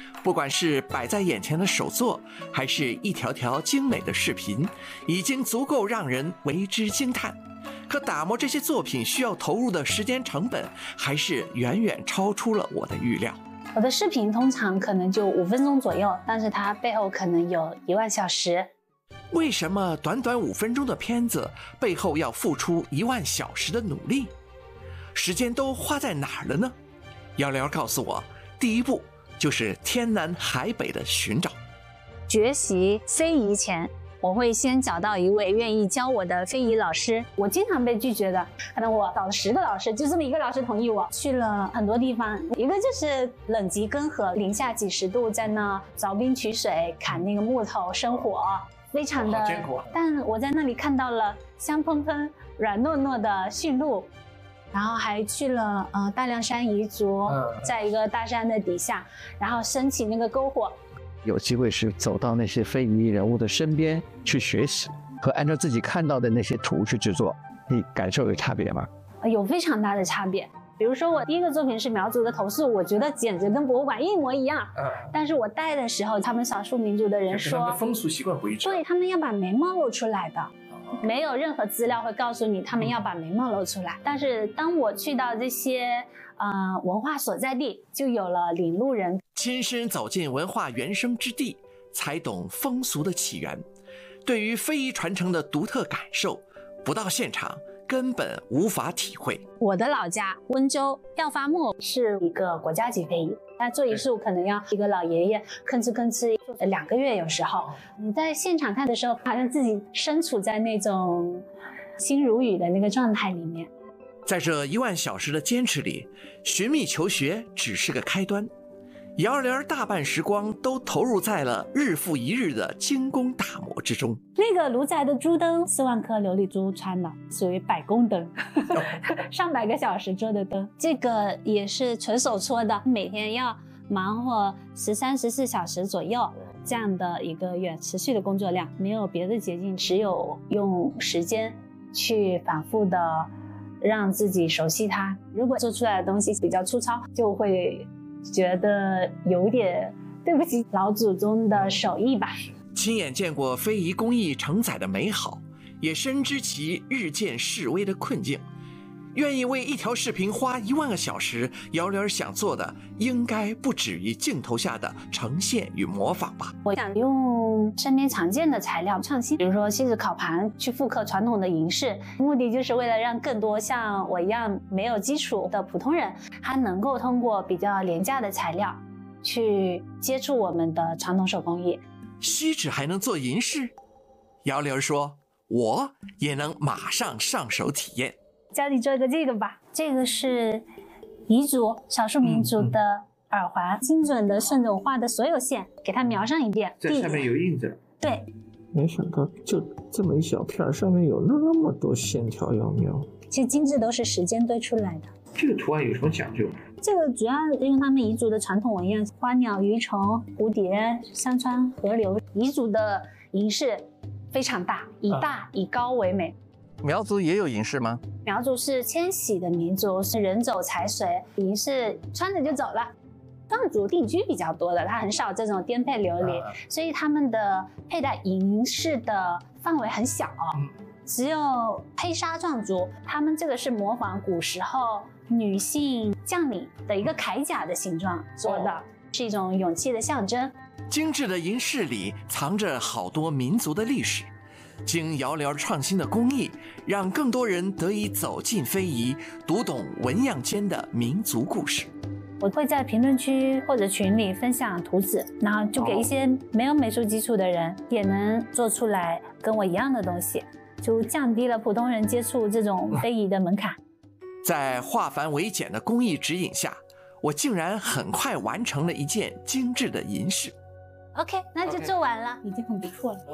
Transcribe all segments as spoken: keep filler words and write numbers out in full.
不管是摆在眼前的手作，还是一条条精美的视频，已经足够让人为之惊叹。可打磨这些作品需要投入的时间成本，还是远远超出了我的预料。 我的视频通常可能就五分钟左右，但是它背后可能有一万小时。 为什么短短五分钟的片子背后要付出一万小时的努力？时间都花在哪儿了呢？瑶瑶告诉我，第一步就是天南海北的寻找。 学习非遗前，我会先找到一位愿意教我的非遗老师。我经常被拒绝的，可能我找了十个老师，就这么一个老师同意我。去了很多地方，一个就是冷极根河，零下几十度，在那凿冰取水，砍那个木头生火，非常的艰苦啊。 但我在那里看到了香喷喷、软糯糯的驯鹿。然后还去了呃大凉山彝族，在一个大山的底下，然后升起那个篝火。 有机会是走到那些非遗人物的身边去学习，和按照自己看到的那些图去制作，你感受有差别吗？ 有非常大的差别。比如说我第一个作品是苗族的头饰，我觉得简直跟博物馆一模一样。嗯，但是我戴的时候，他们少数民族的人说， 他们的风俗习惯不一致， 对，他们要把眉毛露出来的。没有任何资料会告诉你他们要把眉毛露出来，但是当我去到这些呃文化所在地，就有了领路人， 亲身走进文化原生之地，才懂风俗的起源。对于非遗传承的独特感受，不到现场根本无法体会。 我的老家温州耀发木是一个国家级非遗，那做一束可能要一个老爷爷吭哧吭哧两个月，有时候你在现场看的时候，好像自己身处在那种心如雨的那个状态里面。 在这一万小时的坚持里，寻觅求学只是个开端。瑶莲大半时光都投入在了日复一日的精工打磨之中。 那个卢宅的珠灯，四万颗琉璃珠穿的，属于百工灯，上百个小时做的灯。这个也是纯手搓的，每天要忙活十三、十四小时左右，这样的一个远持续的工作量，没有别的捷径，只有用时间去反复的让自己熟悉它。如果做出来的东西比较粗糙，就会觉得有点对不起老祖宗的手艺吧。 亲眼见过非遗工艺承载的美好，也深知其日渐式微的困境。愿意为一条视频花一万个小时，瑶莲想做的应该不止于镜头下的呈现与模仿吧。 我想用身边常见的材料创新，比如说锡纸烤盘，去复刻传统的银饰，目的就是为了让更多像我一样没有基础的普通人，他能够通过比较廉价的材料去接触我们的传统手工艺。 锡纸还能做银饰？瑶莲说，我也能马上上手体验。 教你做一个这个吧，这个是彝族少数民族的耳环，嗯、精准的顺着我画的所有线，给它描上一遍。 这上面有印子。 对， 没想到就这么一小片，上面有那么多线条要描。 其实精致都是时间堆出来的。 这个图案有什么讲究？ 这个主要用他们彝族的传统纹样，花鸟鱼虫、蝴蝶、山川、河流。彝族的银饰非常大，以大以高为美。 苗族也有银饰吗？ 苗族是迁徙的民族，是人走财随，银饰穿着就走了。藏族定居比较多的，他很少这种颠沛流离，啊、所以他们的佩戴银饰的范围很小。嗯、只有黑沙壮族，他们这个是模仿古时候女性将领的一个铠甲的形状做的，哦、是一种勇气的象征。 精致的银饰里藏着好多民族的历史。经瑶莲创新的工艺，让更多人得以走进非遗，读懂纹样间的民族故事。 我会在评论区或者群里分享图纸，然后就给一些没有美术基础的人也能做出来跟我一样的东西，就降低了普通人接触这种非遗的门槛。 在化繁为简的工艺指引下，我竟然很快完成了一件精致的银饰。 OK， 那就做完了， okay. 已经很不错了。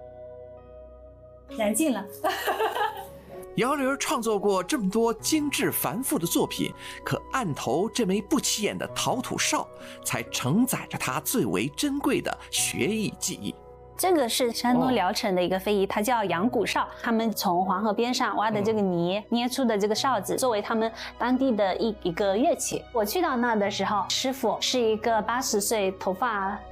燃尽了。 瑶莲创作过这么多精致繁复的作品，可案头这枚不起眼的陶土哨，才承载着她最为珍贵的学艺技艺。 这个是山东聊城的一个非遗，它叫阳鼓哨。他们从黄河边上挖的这个泥捏出的这个哨子，作为他们当地的一一个乐器。我去到那的时候，师傅是一个八十岁、头发